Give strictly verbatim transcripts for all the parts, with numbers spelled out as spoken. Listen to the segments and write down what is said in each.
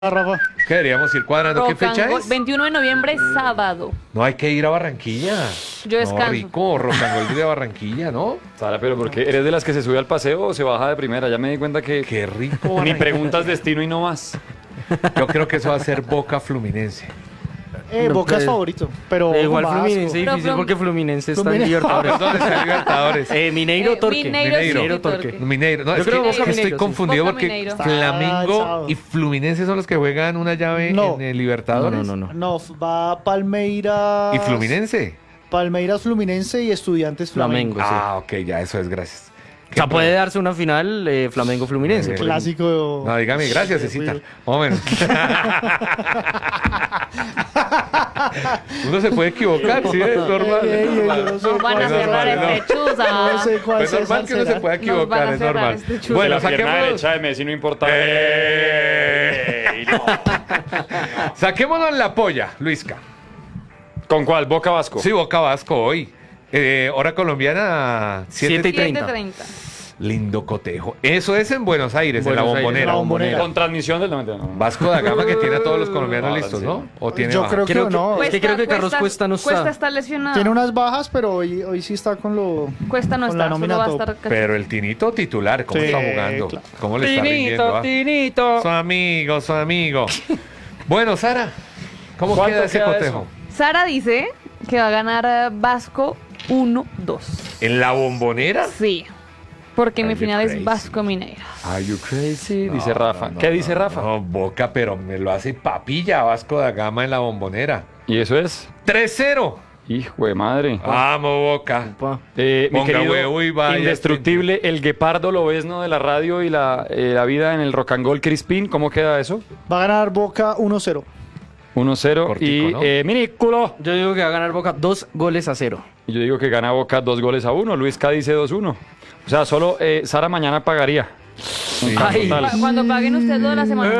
Rafa. ¿Qué deberíamos ir cuadrando? ¿Qué fecha Rocangol, es? veintiuno de noviembre, sábado. No hay que ir a Barranquilla. Yo descanso. No, rico, Rocangol de Barranquilla, ¿no? Sara, pero ¿por qué? ¿Eres de las que se sube al paseo o se baja de primera? Ya me di cuenta que Qué rico. ni Barranquilla. preguntas destino y no más. Yo creo que eso va a ser Boca Fluminense. Eh, No, Boca es pues, favorito, pero Eh, igual Vasco. Fluminense Pero difícil Flum- porque Fluminense está en Fluminense- Libertadores. ¿Dónde está Libertadores? Eh, Mineiro Eh, Torque. Mineiro, sí, Mineiro Torque. Mineiro. No, Yo es que, creo es que Boca estoy Mineiro, sí. confundido Boca porque Mineiro. Flamengo Sábado. y Fluminense son los que juegan una llave No. en el No, Libertadores. no, no, no. No, va Palmeiras. ¿Y Fluminense? Palmeiras Fluminense y Estudiantes Flamengo. Flamengo, sí. Ah, ok, ya, eso es, gracias. O sea, puede darse una final eh, Flamengo-Fluminense. Muy bien. Clásico. No, dígame, gracias, Sí, Cecita. muy- Hombre. Uno se puede equivocar, sí, es normal. Ey, ey, es normal. ey, yo no sé Nos van a cuál es, cerrar no, no. este chuza. No sé cuál Es normal que uno se pueda Nos van equivocar, a es cerrar normal. este chuzo. Bueno, la pierna saquémonos, derecha de Messi no importa. ¡Ey! no. saquémonos la polla, Luisca. ¿Con cuál? Boca Vasco. Sí, Boca Vasco hoy. Eh, hora colombiana, Siete y siete. treinta. siete treinta. Lindo cotejo. Eso es en Buenos Aires, en la Buenos Aires, bombonera. la Bombonera. Con transmisión del noventa. No. Vasco da Gama que tiene a todos los colombianos Ahora listos, sí. ¿no? ¿O tiene Yo baja? creo que Creo que- no. Es que creo que Carlos Cuesta no está. Cuesta está lesionado. Tiene unas bajas, pero hoy, hoy sí está con lo. Cuesta no con la está, nómina solo va a top. estar... cach- Pero el Tinito titular, ¿cómo Sí, está jugando? claro. ¿Cómo le está rindiendo? ah? Tinito. Su amigo, su amigo. Bueno, Sara, ¿cómo ¿Cuánto queda ese queda cotejo? Sara dice que va a ganar eh, Vasco uno dos. ¿En la bombonera? Sí. Porque Are mi you final crazy? es Vasco Mineiro. Are you crazy? Dice No, Rafa. no, no, ¿Qué no, dice Rafa? No, Boca, pero me lo hace papilla Vasco da Gama en la bombonera. ¿Y eso es? tres cero. Hijo de madre. Vamos, Boca. Opa. Eh, mi Ponga querido huevo y vaya, indestructible, el guepardo lobesno de la radio y la, eh, la vida en el Rocangol Crispín, ¿cómo queda eso? Va a ganar Boca uno cero. uno cero. Cortico, Y ¿no? eh, Minículo. Yo digo que va a ganar Boca dos goles a cero. Y yo digo que gana Boca dos goles a uno. Luis K dice dos uno. O sea, solo eh, Sara mañana pagaría. Un cambio Ay. total. Pa- Cuando paguen ustedes lo de la semana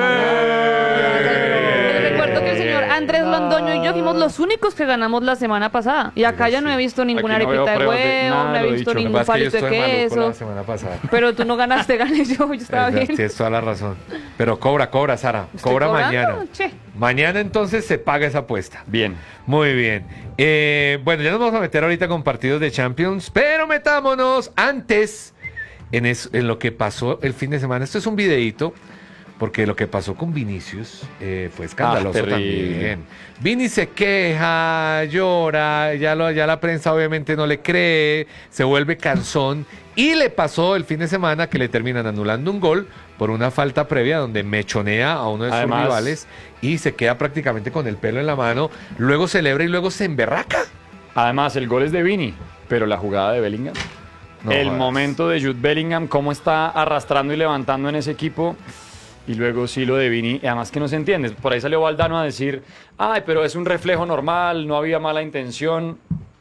pasada. Les recuerdo que el señor Andrés Londoño y yo fuimos los únicos que ganamos la semana pasada. Y acá ya no he visto ninguna Aquí no veo arepita de pruebas de huevo, nada no de he lo visto dicho. Lo que ningún pasa es que yo palito de estuve maluco la queso. semana pasada. Pero tú no ganaste, gané yo, yo estaba Es verdad, bien. Tienes toda la razón. Pero cobra, cobra, Sara. ¿Estoy Cobra cobrando? mañana. Che. Mañana entonces se paga esa apuesta. Bien. Muy bien. Eh, bueno, ya nos vamos a meter ahorita con partidos de Champions, pero metámonos antes en, es- en lo que pasó el fin de semana. Esto es un videíto, porque lo que pasó con Vinicius eh, fue escandaloso Ah, terrible. también. Vini se queja, llora, ya, lo, ya la prensa obviamente no le cree, se vuelve cansón y le pasó el fin de semana que le terminan anulando un gol por una falta previa donde mechonea a uno de sus Además- rivales y se queda prácticamente con el pelo en la mano, luego celebra y luego se emberraca. Además, el gol es de Vini, pero la jugada de Bellingham. No el jodas. momento de Jude Bellingham, cómo está arrastrando y levantando en ese equipo. Y luego sí lo de Vini, y además que no se entiende. Por ahí salió Valdano a decir, ay, pero es un reflejo normal, no había mala intención.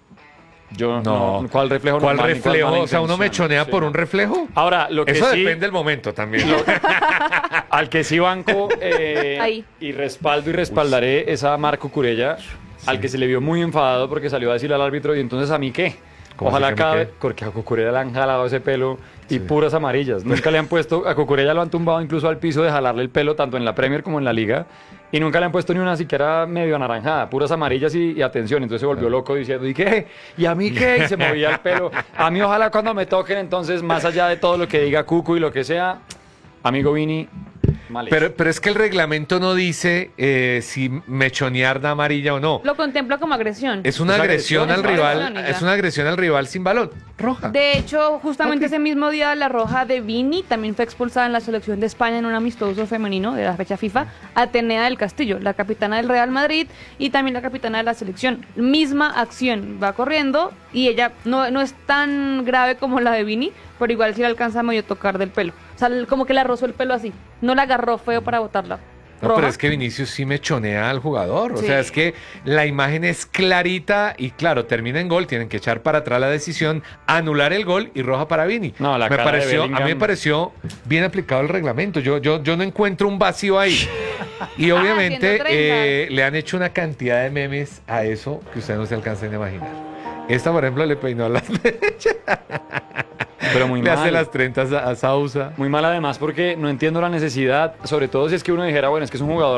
Yo no, ¿cuál reflejo ¿Cuál normal? ni cuál reflejo? mala O sea, uno intención? mechonea Sí, por no. un reflejo. Ahora, lo que Eso sí, depende del momento también. al que sí banco eh, Ahí. y respaldo y respaldaré es a Marco Curella, al que se le vio muy enfadado porque salió a decirle al árbitro, ¿y entonces a mí qué? ¿Cómo Ojalá así que a mí cada qué? porque a Cucurella le han jalado ese pelo y Sí. puras amarillas. Nunca le han puesto, a Cucurella lo han tumbado incluso al piso de jalarle el pelo, tanto en la Premier como en la Liga, y nunca le han puesto ni una siquiera medio anaranjada, puras amarillas y, y atención. Entonces se volvió loco diciendo, ¿y qué? ¿Y a mí qué? Y se movía el pelo. A mí ojalá cuando me toquen, entonces, más allá de todo lo que diga Cucu y lo que sea, amigo Vini, mal hecho. Pero, pero es que el reglamento no dice eh, si mechonear da amarilla o no. Lo contempla como agresión. Es una Es agresión agresión, al es rival, agresión, y ya. es una agresión al rival sin balón. Roja. De hecho, justamente Ok. ese mismo día la roja de Vini también fue expulsada en la selección de España en un amistoso femenino de la fecha FIFA, Atenea del Castillo, la capitana del Real Madrid y también la capitana de la selección. Misma acción, va corriendo y ella no, no es tan grave como la de Vini, pero igual sí le alcanza a medio tocar del pelo. O sea, como que la rozó el pelo así, no la agarró feo para botarla. No, Roja. pero es que Vinicius sí mechonea al jugador. O Sí. sea, es que la imagen es clarita y claro, termina en gol, tienen que echar para atrás la decisión, anular el gol y roja para Vini. No, la me cara de pareció, a mí me Bellingham. pareció bien aplicado el reglamento. Yo, yo, yo no encuentro un vacío ahí. Y obviamente ciento treinta. eh, le han hecho una cantidad de memes a eso que ustedes no se alcanzan a imaginar. Esta, por ejemplo, le peinó las mechas. Pero muy Le hace mal. las treinta a, a Sausa. Muy mal además porque no entiendo la necesidad, sobre todo si es que uno dijera, bueno, es que es un jugador